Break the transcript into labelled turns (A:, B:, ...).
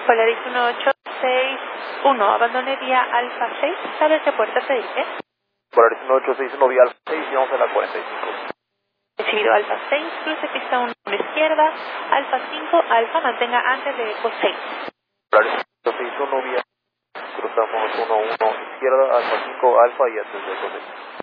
A: Polaris 1861, abandone vía Alfa 6, ¿sabe qué puerta se dirige?
B: Polaris 1861 vía Alfa 6 y vamos a la 45.
A: Recibido Alfa 6, cruce pista 1 a la izquierda, Alfa 5, Alfa mantenga antes de Eco 6.
B: Polaris 1861 vía, cruzamos 1-1 izquierda, Alfa 5, Alfa y antes de Eco 6.